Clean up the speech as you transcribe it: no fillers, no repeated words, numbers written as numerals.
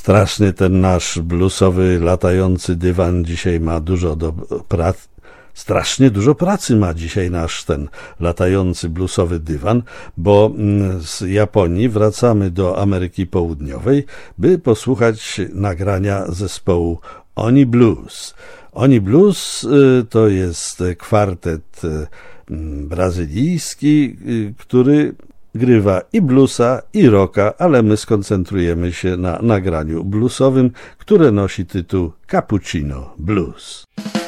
Strasznie ten nasz bluesowy, latający dywan dzisiaj ma strasznie dużo pracy ma dzisiaj nasz ten latający bluesowy dywan, bo z Japonii wracamy do Ameryki Południowej, by posłuchać nagrania zespołu Oni Blues. Oni Blues to jest kwartet brazylijski, który grywa i bluesa, i rocka, ale my skoncentrujemy się na nagraniu bluesowym, które nosi tytuł Cappuccino Blues.